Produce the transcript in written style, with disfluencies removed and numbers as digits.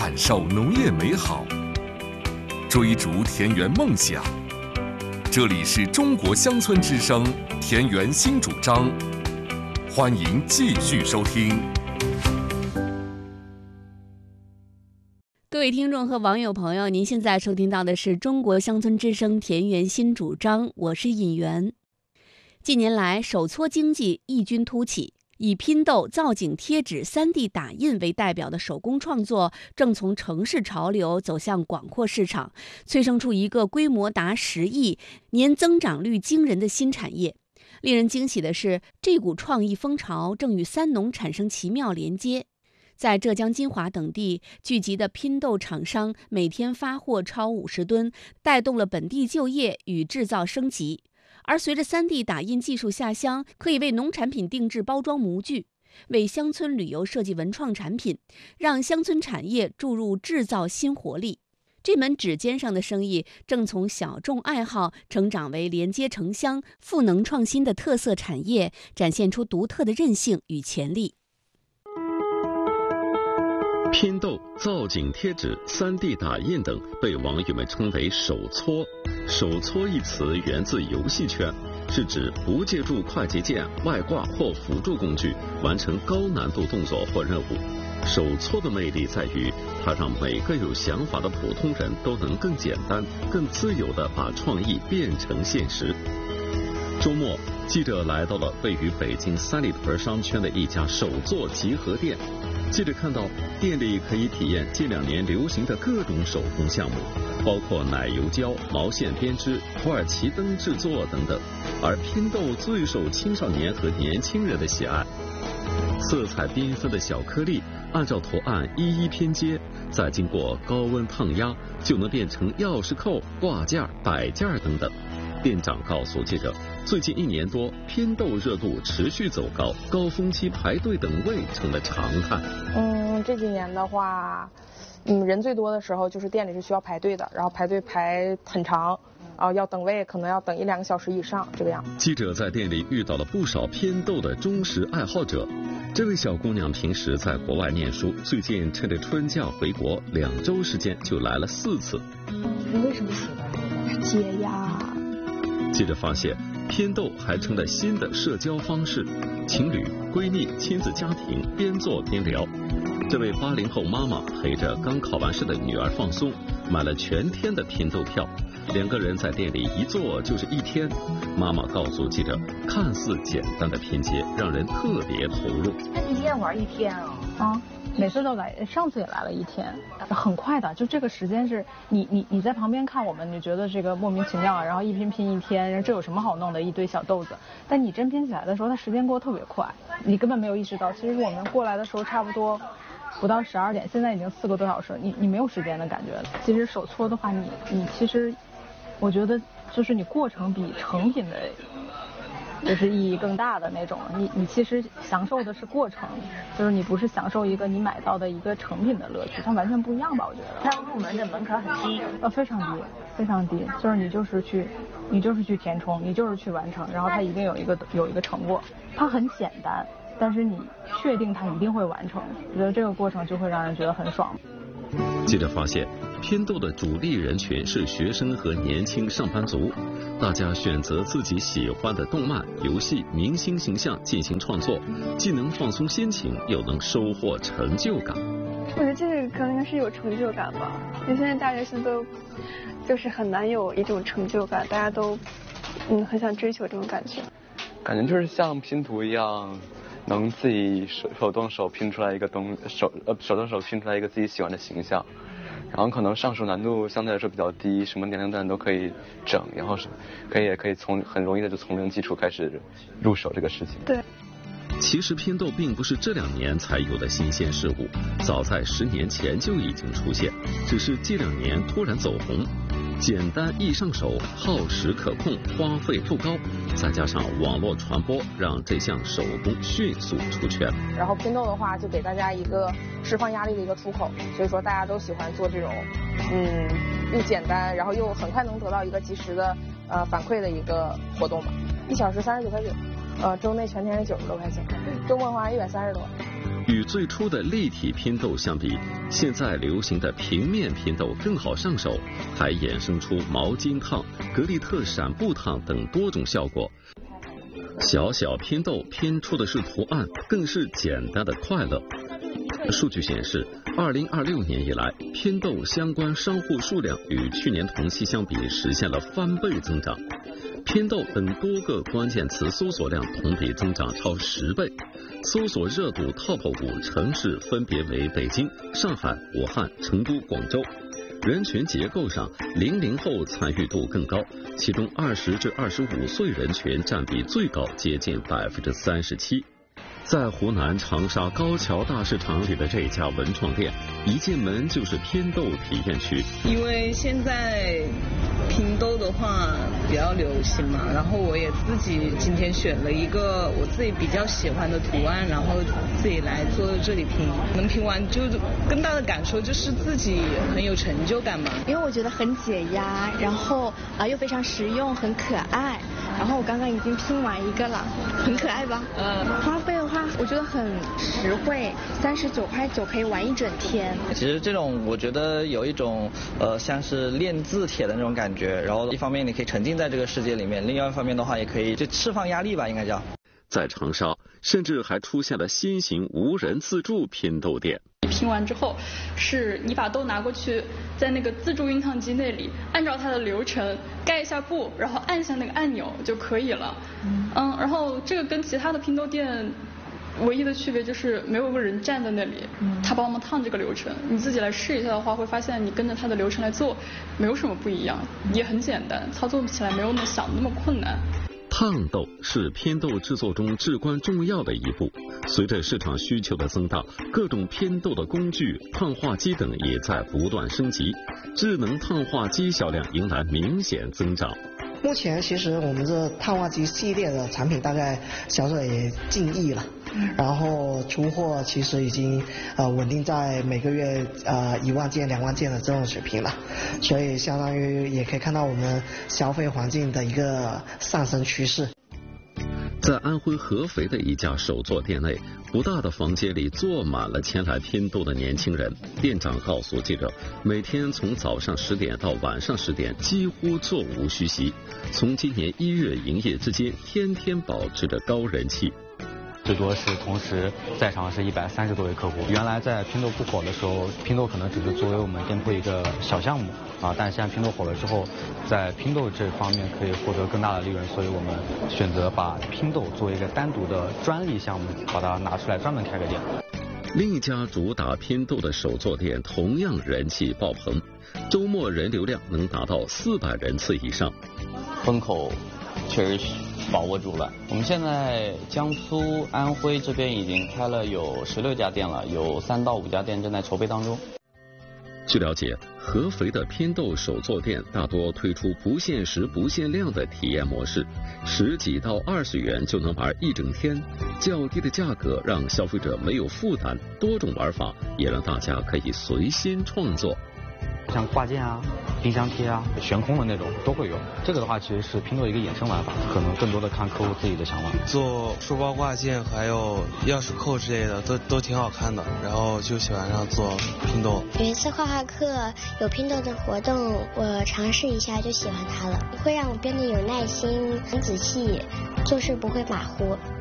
感受农业美好，追逐田园梦想。这里是中国乡村之声田园新主张，欢迎继续收听。 各位听众和网友朋友，您现在收听到的是中国乡村之声田园新主张，我是尹媛。近年来，手搓经济异军突起，以拼豆、造景、贴纸、3D 打印为代表的手工创作正从城市潮流走向广阔市场，催生出一个规模达10亿、年增长率惊人的新产业。令人惊喜的是，这股创意风潮正与三农产生奇妙连接。在浙江金华等地聚集的拼豆厂商每天发货超50吨，带动了本地就业与制造升级。而随着3D 打印技术下乡，可以为农产品定制包装模具，为乡村旅游设计文创产品，让乡村产业注入制造新活力。这门指尖上的生意正从小众爱好成长为连接城乡、赋能创新的特色产业，展现出独特的韧性与潜力。 拼豆、造景、贴纸、3D 打印等被网友们称为手搓。手搓一词源自游戏圈，是指不借助快捷键、外挂或辅助工具完成高难度动作或任务。手搓的魅力在于，它让每个有想法的普通人都能更简单、更自由地把创意变成现实。周末，记者来到了位于北京三里屯商圈的一家手作集合店。记者看到店里可以体验近2年流行的各种手工项目，包括奶油胶、毛线编织、土耳其灯制作等等，而拼豆最受青少年和年轻人的喜爱。色彩缤纷的小颗粒按照图案一一拼接，再经过高温烫压，就能变成钥匙扣、挂件、摆件等等。店长告诉记者，最近1年多，拼豆热度持续走高，高峰期排队等位成了常态。 这几年的话，人最多的时候就是店里是需要排队的，然后排队排很长，要等位，可能要等1-2个小时以上这个样子。 记者在店里遇到了不少拼豆的忠实爱好者。这位小姑娘平时在国外念书，最近趁着春假回国，2周时间就来了4次。 你为什么喜欢这个？解压。 记者发现，拼豆还成了新的社交方式，情侣、闺蜜、亲子家庭边做边聊。这位80后妈妈陪着刚考完试的女儿放松，买了全天的拼豆票，2个人在店里一坐就是1天。妈妈告诉记者，看似简单的拼接让人特别投入。 那你也玩1天啊？ 每次都来，上次也来了1天，很快的，就这个时间是你在旁边看我们，你觉得这个莫名其妙，然后一拼1天，然后这有什么好弄的，一堆小豆子，但你真拼起来的时候，它时间过得特别快，你根本没有意识到，其实我们过来的时候差不多不到12点，现在已经4个多小时，你没有时间的感觉。其实手搓的话，你其实我觉得就是你过程比成品的就是意义更大的那种，你其实享受的是过程，就是你不是享受一个你买到的一个成品的乐趣，它完全不一样吧？我觉得。 它入门的门槛很低， 非常低，非常低，就是你就是去填充，你就是去完成，然后它一定有一个成果，它很简单，但是你确定它一定会完成，我觉得这个过程就会让人觉得很爽。 记者发现，拼豆的主力人群是学生和年轻上班族，大家选择自己喜欢的动漫、游戏、明星形象进行创作，既能放松心情，又能收获成就感。 我觉得这个可能是有成就感吧，因为现在大学生都就是很难有一种成就感，大家都很想追求这种感觉。 感觉就是像拼图一样，能自己手动手拼出来一个手动手拼出来一个自己喜欢的形象，然后可能上手难度相对来说比较低，什么年龄段都可以整，然后也可以很容易的就从零基础开始入手这个事情。 对。 其实拼豆并不是这2年才有的新鲜事物，早在10年前就已经出现，只是这2年突然走红。简单易上手，耗时可控，花费不高，再加上网络传播，让这项手工迅速出圈。 然后拼豆的话，就给大家一个释放压力的一个出口，所以说大家都喜欢做这种又简单，然后又很快能得到一个及时的反馈的一个活动吧。1小时39块9，周内全天是90多块钱，周末的话130多。 与最初的立体拼豆相比，现在流行的平面拼豆更好上手，还衍生出毛巾烫、格丽特闪布烫等多种效果。小小拼豆拼出的是图案，更是简单的快乐。数据显示，2026年以来，拼豆相关商户数量与去年同期相比实现了翻倍增长。拼豆等多个关键词搜索量同比增长超10倍，搜索热度 TOP5城市分别为北京、上海、武汉、成都、广州。人群结构上，00后参与度更高，其中20至25岁人群占比最高，接近37%。在湖南长沙高桥大市场里的这家文创店，一进门就是拼豆体验区。 因为现在拼豆的话比较流行嘛，然后我也自己今天选了一个我自己比较喜欢的图案，然后自己来坐在这里拼，能拼完就更大的感受就是自己很有成就感嘛。 因为我觉得很解压，然后又非常实用，很可爱。然后我刚刚已经拼完一个了，很可爱吧？花费的话，我觉得很实惠，39块9可以玩一整天。 其实这种我觉得有一种像是练字帖的那种感觉，然后一方面你可以沉浸在这个世界里面，另外一方面的话也可以就释放压力吧，应该叫。 在长沙，甚至还出现了新型无人自助拼豆店。 拼完之后，是你把豆拿过去，在那个自助熨烫机那里，按照它的流程盖一下布，然后按下那个按钮就可以了。然后这个跟其他的拼豆店唯一的区别就是没有个人站在那里，他帮我们烫这个流程。你自己来试一下的话，会发现你跟着他的流程来做，没有什么不一样，也很简单，操作起来没有想那么困难。 烫豆是拼豆制作中至关重要的一步。随着市场需求的增大，各种拼豆的工具、烫化机等也在不断升级，智能烫化机销量迎来明显增长。 目前其实我们这烫化机系列的产品大概销售也近亿了，然后出货其实已经稳定在每个月1万件、2万件的这种水平了，所以相当于也可以看到我们消费环境的一个上升趋势。 在安徽合肥的一家手作店内，不大的房间里坐满了前来拼豆的年轻人。店长告诉记者，每天从早上10点到晚上10点，几乎座无虚席。从今年1月营业至今，天天保持着高人气。 最多是同时在场是130多位客户。原来在拼豆不火的时候，拼豆可能只是作为我们店铺一个小项目但现在拼豆火了之后，在拼豆这方面可以获得更大的利润，所以我们选择把拼豆作为一个单独的专利项目，把它拿出来专门开个店。 另一家主打拼豆的手作店同样人气爆棚，周末人流量能达到400人次以上。 风口确实把握住了。我们现在江苏、安徽这边已经开了有16家店了，有3到5家店正在筹备当中。 据了解，合肥的拼豆手作店大多推出不限时不限量的体验模式，10几到20元就能玩一整天，较低的价格让消费者没有负担，多种玩法也让大家可以随心创作。 像挂件冰箱贴悬空的那种都会有。这个的话其实是拼豆一个衍生玩法，可能更多的看客户自己的想法。 做书包挂件还有钥匙扣之类的都挺好看的，然后就喜欢上做拼豆。 有一次画画课有拼豆的活动，我尝试一下就喜欢它了，会让我变得有耐心、很仔细，做事不会马虎。